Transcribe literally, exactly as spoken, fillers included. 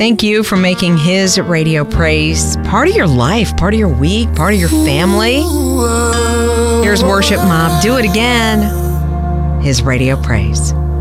Thank you for making His Radio Praise part of your life, part of your week, part of your family. Here's Worship Mob. Do it again. His Radio Praise.